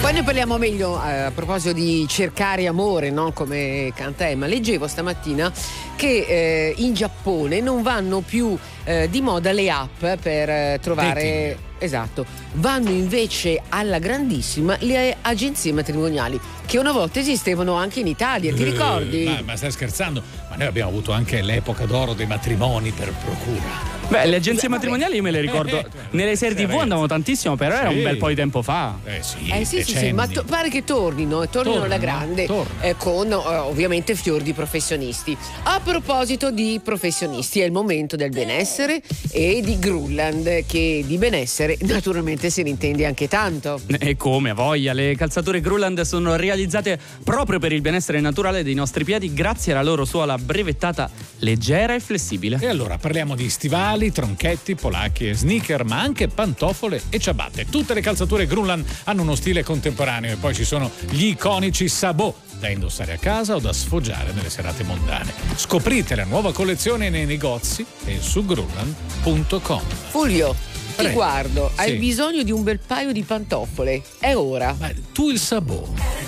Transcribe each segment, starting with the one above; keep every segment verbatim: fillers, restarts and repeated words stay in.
Poi ne parliamo meglio eh, a proposito di cercare amore, no? Come canta Emma. Leggevo stamattina che eh, in Giappone non vanno più eh, di moda le app per eh, trovare... Dating. Esatto, vanno invece alla grandissima le agenzie matrimoniali che una volta esistevano anche in Italia, ti eh, ricordi? Ma, ma stai scherzando? Ma noi abbiamo avuto anche l'epoca d'oro dei matrimoni per procura. Beh, le agenzie matrimoniali io me le ricordo. Eh, eh, nelle serie tivù andavano tantissimo, però era sì. un bel po' di tempo fa. Eh sì, Eh sì, sì, sì, ma to- pare che tornino, e tornino Tornano, alla grande, tornano. eh, con eh, ovviamente fior di professionisti. A proposito di professionisti, è il momento del benessere e di Grulland, che di benessere naturalmente se ne intende anche tanto. E come, a voglia, le calzature Grulland sono realizzate proprio per il benessere naturale dei nostri piedi grazie alla loro suola brevettata leggera e flessibile. E allora parliamo di stivali, tronchetti, polacchi e sneaker, ma anche pantofole e ciabatte. Tutte le calzature Grulland hanno uno stile contemporaneo e poi ci sono gli iconici sabot da indossare a casa o da sfoggiare nelle serate mondane. Scoprite la nuova collezione nei negozi e su grulland punto com. Fulvio, ti Prego. guardo, hai Sì. bisogno di un bel paio di pantofole, è ora. Ma tu il sabot.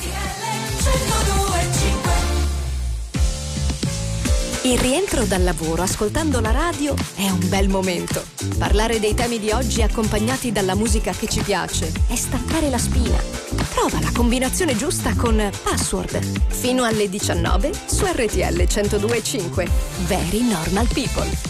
Il rientro dal lavoro ascoltando la radio è un bel momento. Parlare dei temi di oggi accompagnati dalla musica che ci piace è staccare la spina. Trova la combinazione giusta con Password. Fino alle diciannove su R T L centodue e cinque. Very Normal People.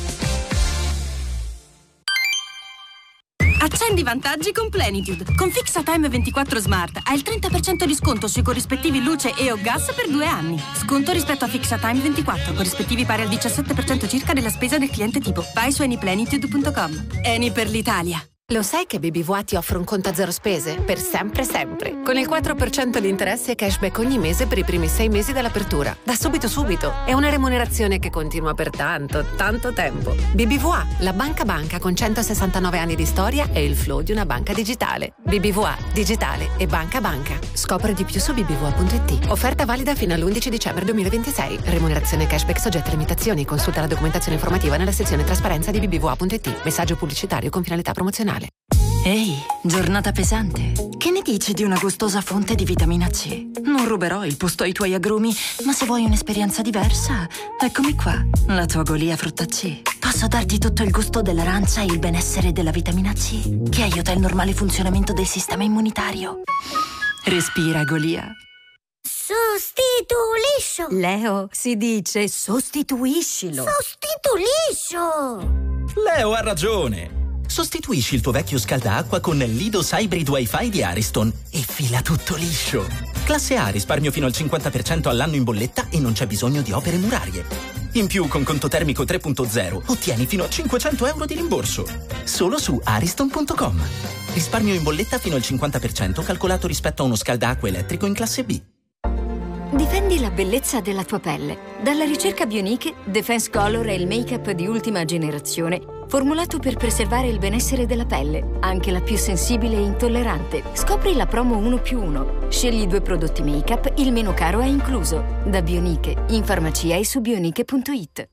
Accendi i vantaggi con Plenitude. Con Fixatime ventiquattro Smart hai il trenta per cento di sconto sui corrispettivi luce e o gas per due anni. Sconto rispetto a Fixatime ventiquattro, corrispettivi pari al diciassette per cento circa della spesa del cliente tipo. Vai su anyplenitude punto com. Eni per l'Italia. Lo sai che B B V A ti offre un conto a zero spese? Per sempre sempre. Con il quattro per cento di interessi e cashback ogni mese per i primi sei mesi dall'apertura. Da subito subito. È una remunerazione che continua per tanto, tanto tempo. B B V A, la banca banca con centosessantanove anni di storia e il flow di una banca digitale. B B V A, digitale e banca banca. Scopri di più su b b v a punto i t. Offerta valida fino all'undici dicembre duemilaventisei. Remunerazione cashback soggetta a limitazioni. Consulta la documentazione informativa nella sezione trasparenza di b b v a punto i t. Messaggio pubblicitario con finalità promozionale. Ehi, giornata pesante. Che ne dici di una gustosa fonte di vitamina C? Non ruberò il posto ai tuoi agrumi, ma se vuoi un'esperienza diversa, eccomi qua, la tua Golia frutta C. Posso darti tutto il gusto dell'arancia e il benessere della vitamina C, che aiuta il normale funzionamento del sistema immunitario. Respira, Golia. Sostituiscio. Leo, si dice sostituiscilo. Sostituiscio. Leo ha ragione. Sostituisci il tuo vecchio scaldaacqua con l'Idos Hybrid Wi-Fi di Ariston e fila tutto liscio. Classe A, risparmio fino al cinquanta per cento all'anno in bolletta e non c'è bisogno di opere murarie. In più, con conto termico tre punto zero, ottieni fino a cinquecento euro di rimborso. Solo su ariston punto com. Risparmio in bolletta fino al cinquanta per cento calcolato rispetto a uno scaldaacqua elettrico in classe B. Difendi la bellezza della tua pelle. Dalla ricerca Bioniche, Defense Color è il make-up di ultima generazione, formulato per preservare il benessere della pelle, anche la più sensibile e intollerante. Scopri la promo uno più uno. Scegli due prodotti make-up, il meno caro è incluso. Da Bioniche, in farmacia e su bioniche punto it.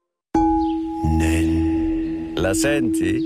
Nen. La senti?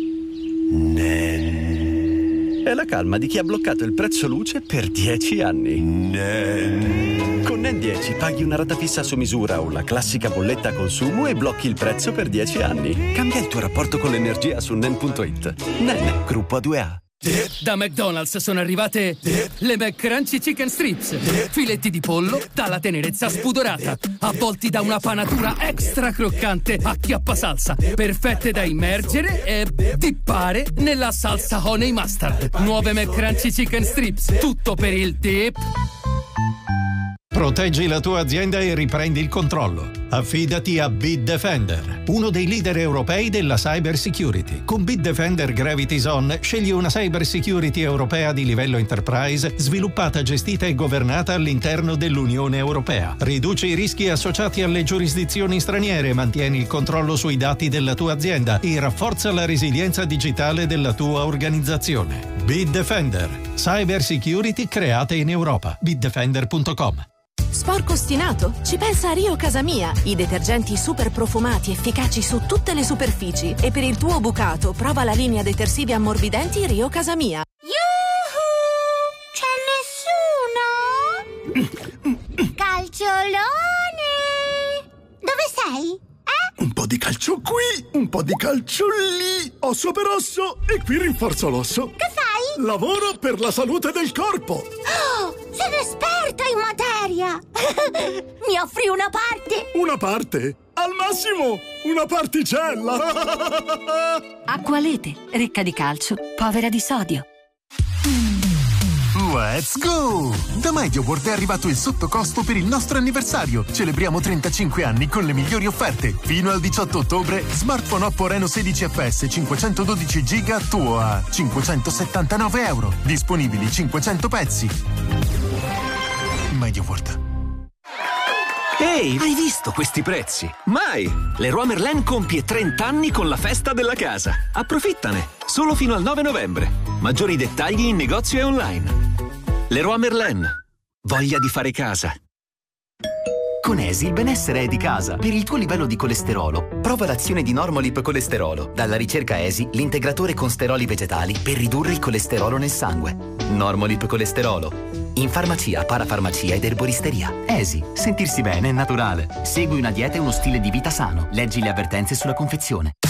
Nen. È la calma di chi ha bloccato il prezzo luce per dieci anni. Nen. Con Nen dieci paghi una rata fissa su misura o la classica bolletta a consumo e blocchi il prezzo per dieci anni. Cambia il tuo rapporto con l'energia su nen punto it. Nen, gruppo A due A. Da McDonald's sono arrivate le McCrunchy Chicken Strips. Filetti di pollo dalla tenerezza spudorata, avvolti da una panatura extra croccante a chiappasalsa, perfette da immergere e dippare nella salsa honey mustard. Nuove McCrunchy Chicken Strips, tutto per il dip. Proteggi la tua azienda e riprendi il controllo. Affidati a Bitdefender, uno dei leader europei della cyber security. Con Bitdefender Gravity Zone scegli una cyber security europea di livello enterprise, sviluppata, gestita e governata all'interno dell'Unione Europea. Riduci i rischi associati alle giurisdizioni straniere, mantieni il controllo sui dati della tua azienda e rafforza la resilienza digitale della tua organizzazione. Bitdefender, cyber security creata in Europa. bitdefender punto com. Sporco ostinato? Ci pensa Rio Casamia. I detergenti super profumati efficaci su tutte le superfici. E per il tuo bucato prova la linea detersivi ammorbidenti Rio Casamia. Yuhu! C'è Calciolone! Dove sei? Eh? Un po' di calcio qui, un po' di calcio lì. Osso per osso e qui rinforzo l'osso. Che fai? Lavoro per la salute del corpo. Oh, sono esperta in materia. Mi offri una parte? Una parte? Al massimo una particella. Acqualete, ricca di calcio, povera di sodio. Let's go! Da MediaWorld è arrivato il sottocosto per il nostro anniversario. Celebriamo trentacinque anni con le migliori offerte. Fino al diciotto ottobre, smartphone Oppo Reno sedici F S cinquecentododici giga tuo a cinquecentosettantanove euro. Disponibili cinquecento pezzi. MediaWorld. Ehi, hai visto questi prezzi? Mai! Leroy Merlin compie trenta anni con la festa della casa. Approfittane! Solo fino al nove novembre. Maggiori dettagli in negozio e online. Leroy Merlin. Voglia di fare casa. Con Esi il benessere è di casa. Per il tuo livello di colesterolo, prova l'azione di Normolip Colesterolo. Dalla ricerca Esi, l'integratore con steroli vegetali per ridurre il colesterolo nel sangue. Normolip Colesterolo. In farmacia, parafarmacia ed erboristeria. Esi, sentirsi bene è naturale. Segui una dieta e uno stile di vita sano. Leggi le avvertenze sulla confezione.